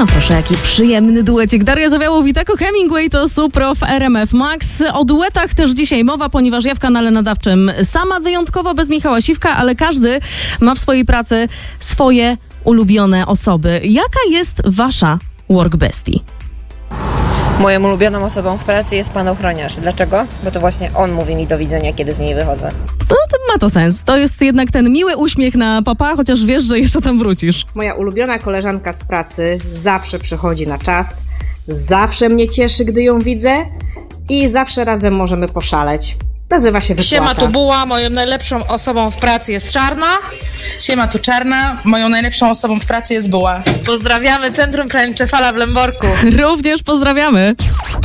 proszę, jaki przyjemny duecik. Daria Zawiałow i Taco Hemingway to Supro w RMF Max. O duetach też dzisiaj mowa, ponieważ ja w kanale nadawczym sama wyjątkowo bez Michała Siwka, ale każdy ma w swojej pracy swoje ulubione osoby. Jaka jest wasza work bestie? Moją ulubioną osobą w pracy jest pan ochroniarz. Dlaczego? Bo to właśnie on mówi mi do widzenia, kiedy z niej wychodzę. No to ma to sens. To jest jednak ten miły uśmiech na papa, chociaż wiesz, że jeszcze tam wrócisz. Moja ulubiona koleżanka z pracy zawsze przychodzi na czas, zawsze mnie cieszy, gdy ją widzę i zawsze razem możemy poszaleć. Nazywa się Wypłata. Siema, tu Buła. Moją najlepszą osobą w pracy jest Czarna. Siema, tu Czarna. Moją najlepszą osobą w pracy jest Buła. Pozdrawiamy Centrum Krańczefala w Lęborku. Również pozdrawiamy.